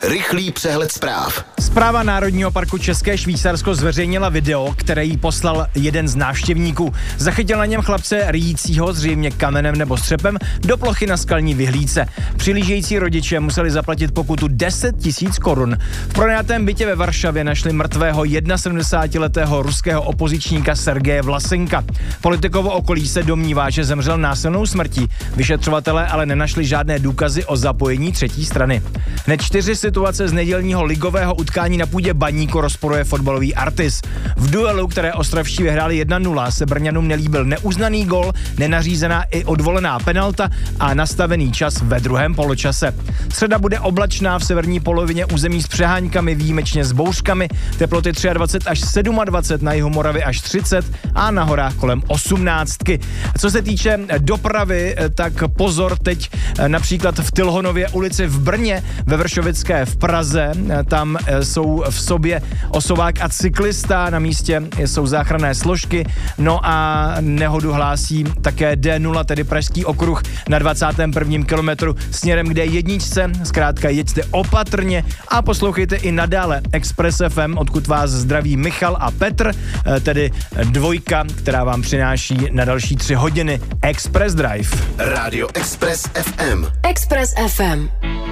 Rychlý přehled zpráv. Správa Národního parku České Švýcarsko zveřejnila video, které jí poslal jeden z návštěvníků. Zachytil na něm chlapce ryjícího zřejmě kamenem nebo střepem do plochy na skalní vyhlídce. Přihlížející rodiče museli zaplatit pokutu 10 000 korun. V pronajatém bytě ve Varšavě našli mrtvého 71letého ruského opozičníka Sergeje Vlasenka. Politikovo okolí se domnívá, že zemřel násilnou smrtí. Vyšetřovatelé ale nenašli žádné důkazy o zapojení třetí strany. Hned 4 situace z nedělního ligového utkání na půdě Baníku rozporuje fotbalový Artis. V duelu, které ostravští vyhráli 1-0, se Brňanům nelíbil neuznaný gol, nenařízená i odvolená penalta a nastavený čas ve druhém poločase. Středa bude oblačná, v severní polovině území s přeháňkami, výjimečně s bouřkami, teploty 23 až 27, na jihu Moravy až 30 a na horách kolem 18. Co se týče dopravy, tak pozor teď například v Tilhonově ulici v Brně, ve Vršovické v Praze, tam jsou v sobě osobák a cyklista, na místě jsou záchranné složky, no a nehodu hlásí také D0, tedy Pražský okruh na 21. kilometru směrem k D1, zkrátka jeďte opatrně a poslouchejte i nadále Express FM, odkud vás zdraví Michal a Petr, tedy dvojka, která vám přináší na další 3 hodiny Express Drive. Rádio Express FM. Express FM.